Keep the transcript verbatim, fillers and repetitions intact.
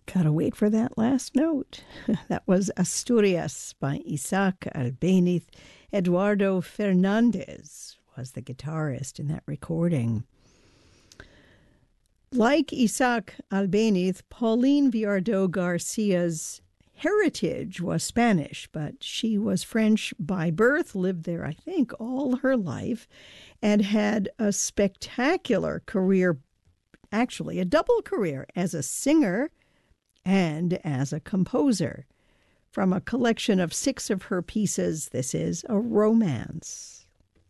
Gotta wait for that last note. That was Asturias by Isaac Albéniz. Eduardo Fernandez was the guitarist in that recording. Like Isaac Albéniz, Pauline Viardot Garcia's heritage was Spanish, but she was French by birth, lived there, I think, all her life, and had a spectacular career, actually a double career, as a singer and as a composer. From a collection of six of her pieces, this is A Romance.